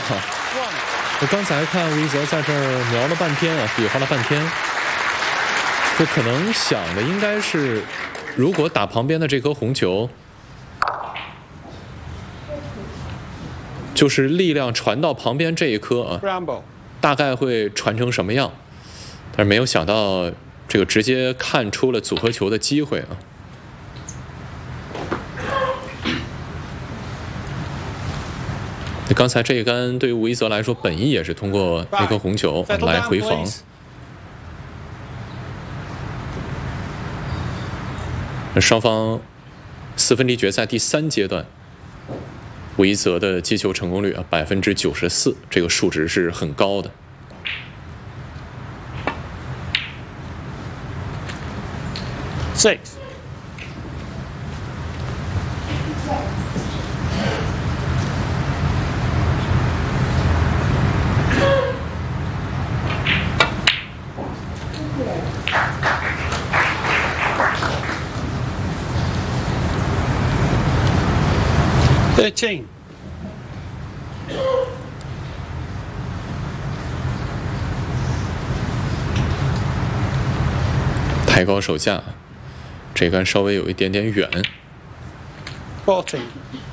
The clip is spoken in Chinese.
我刚才看吴一泽在这儿瞄了半天啊，比划了半天，就可能想的应该是，如果打旁边的这颗红球，就是力量传到旁边这一颗啊，大概会传成什么样？但是没有想到，这个直接看出了组合球的机会啊。刚才这一杆对于吴一泽来说，本意也是通过那颗红球来回防。双方四分之一决赛第3阶段，吴一泽的击球成功率啊94%，这个数值是很高的。 6。13。 抬高手架，这杆稍微有一点点远。 14。